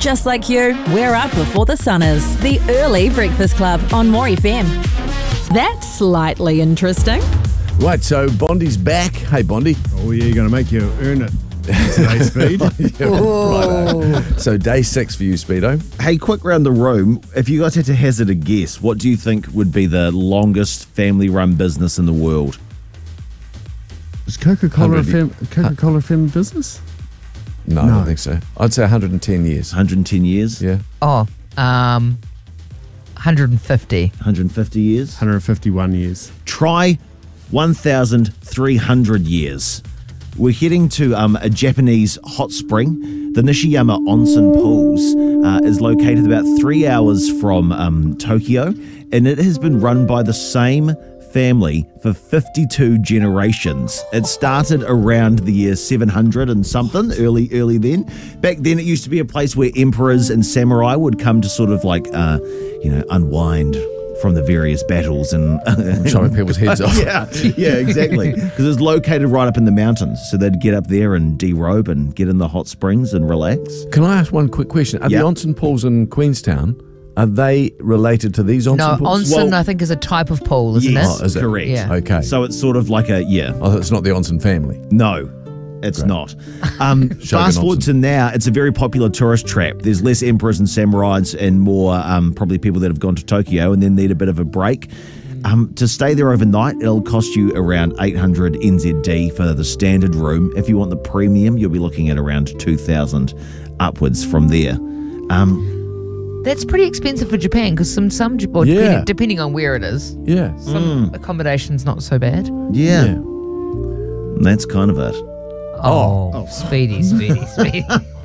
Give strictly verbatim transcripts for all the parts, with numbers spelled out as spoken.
Just like you, we're up before the sun is. The Early Breakfast Club on More F M. That's slightly interesting. Right, so Bondi's back. Hey, Bondi. Oh, yeah, you're going to make you earn it today, Speed. Yeah, right. So day six for you, Speedo. Hey, quick round the room. If you guys had to hazard a guess, what do you think would be the longest family-run business in the world? Is Coca-Cola a Hundred- fam- Coca-Cola family business? No, I No. don't think so. I'd say one hundred ten years. one hundred ten years? Yeah. Oh, um, one hundred fifty. one hundred fifty years? one hundred fifty-one years. Try one thousand three hundred years. We're heading to um, a Japanese hot spring. The Nishiyama Onsen Pools uh, is located about three hours from um, Tokyo, and it has been run by the same family for fifty-two generations. It started around the year seven hundred and something, early, early then. Back then, it used to be a place where emperors and samurai would come to sort of like, uh, you know, unwind from the various battles and Chopping people's heads off. yeah, yeah, exactly. Because it's located right up in the mountains, so they'd get up there and derobe and get in the hot springs and relax. Can I ask one quick question? Are Yeah. the onsen pools in Queenstown, are they related to these onsen No, pools? onsen Well- I think is a type of pool, isn't Yes, it? Oh, is it? correct. Yeah. Okay. So it's sort of like a yeah. Oh, it's not the onsen family. No, it's Great. not. Um, fast forward Onsen. to now, it's a very popular tourist trap. There's less emperors and samurais and more um, probably people that have gone to Tokyo and then need a bit of a break. Um, to stay there overnight, it'll cost you around eight hundred N Z D for the standard room. If you want the premium, you'll be looking at around two thousand upwards from there. Um, That's pretty expensive for Japan because some, some or Yeah. depending, depending on where it is, Yeah. some accommodation's not so bad. yeah, Yeah. And that's kind of it. Oh, speedy, speedy, speedy.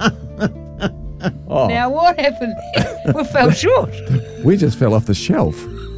Oh, Now what happened? We fell short. we just fell off the shelf.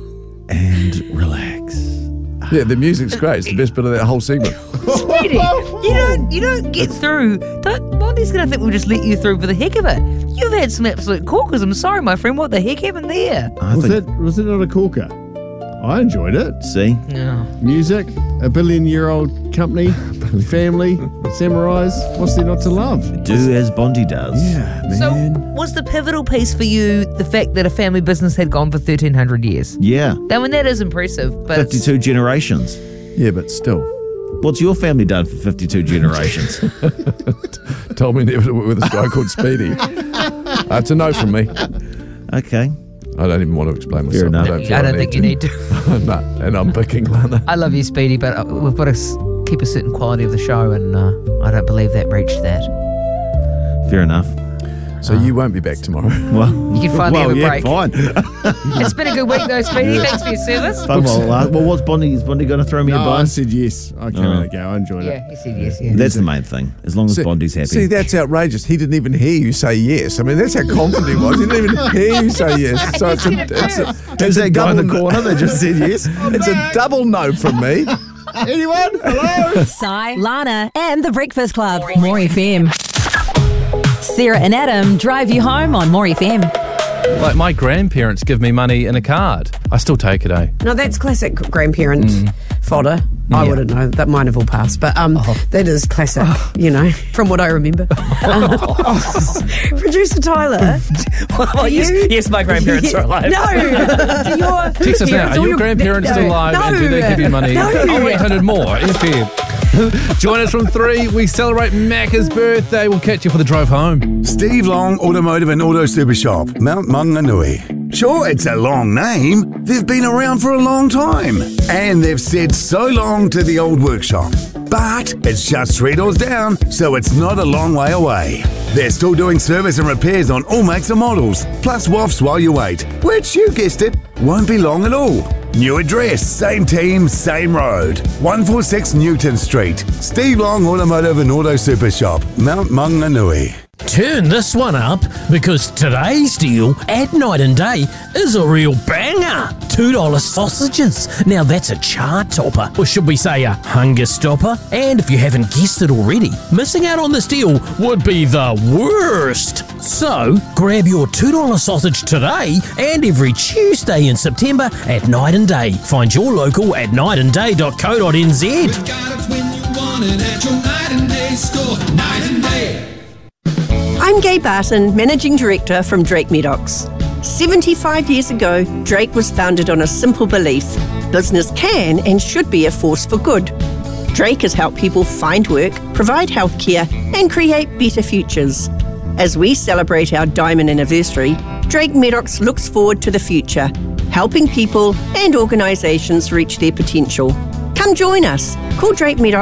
And relax. Yeah, the music's great. It's the best bit of that whole segment. Speedy, you don't, you don't get through. Don't, Bondi's going to think we'll just let you through for the heck of it. You've had some absolute corkers. I'm sorry, my friend. What the heck happened there? I Was think. it, was it not a corker? I enjoyed it. See, No. Music, a billion-year-old company, family, samurais. What's there not to love? do as Bondi does. Yeah, man. So, was the pivotal piece for you the fact that a family business had gone for thirteen hundred years? Yeah, I mean, that is impressive, but it's- fifty-two generations. Yeah, but still. What's your family done for fifty-two generations? Told me never to work with this guy called Speedy. Uh, it's a no from me. Okay. I don't even want to explain myself. Fair enough. I don't, feel I don't think you need to. No, and I'm picking Lana. I love you, Speedy, but uh, we've got to s- keep a certain quality of the show, and uh, I don't believe that reached that. Fair enough. So you won't be back tomorrow. Well, You can finally well, have a yeah, break. fine. It's been a good week, though, Speedy. Thanks for your service. Fun, well, uh, well, what's Bondi? Is Bondi going to throw me a No, I bone? said yes. I came Oh. out of go. I enjoyed it. Yeah, you said yes, yeah. That's the main thing. As long as See- Bondi's happy. See, that's outrageous. He didn't even hear you say yes. I mean, that's how confident he was. He didn't even hear you say yes. So it's a, it's a, Who's it's a that guy in the double corner that just said yes? It's a double no from me. Anyone? Hello? Si, Lana, and the Breakfast Club. More F M. Sarah and Adam drive you home on More F M. Like my grandparents give me money in a card. I still take it, eh? No, that's classic grandparent fodder. I Yeah. wouldn't know. That might have all passed. But um, that is classic, you know, from what I remember. Um, Producer Tyler. Oh, yes, yes, my grandparents are alive. No. Do your Text us now. parents Are or your grandparents no, still alive no, and do they give you money? No. Oh, eight hundred more. F M. Join us from three. We celebrate Macca's birthday. We'll catch you for the drive home. Steve Long Automotive and Auto Super Shop, Mount Maunganui. Sure, it's a long name. They've been around for a long time. And they've said so long to the old workshop. But it's just three doors down, so it's not a long way away. They're still doing service and repairs on all makes and models, plus W A Fs while you wait, which, you guessed it, won't be long at all. New address, same team, same road. one forty-six Newton Street. Steve Long Automotive and Auto Super Shop, Mount Maunganui. Turn this one up because today's deal at Night and Day is a real banger. two dollar sausages. Now that's a chart topper, or should we say a hunger stopper? And if you haven't guessed it already, missing out on this deal would be the worst. So grab your two dollar sausage today and every Tuesday in September at Night and Day. Find your local at night and day dot co dot n z. Got it when you want it at your Night and Day store. Night and Day. I'm Gay Barton, Managing Director from Drake Medocs. seventy-five years ago, Drake was founded on a simple belief: business can and should be a force for good. Drake has helped people find work, provide healthcare, and create better futures. As we celebrate our diamond anniversary, Drake Medocs looks forward to the future, helping people and organisations reach their potential. Come join us. Call Drake Medocs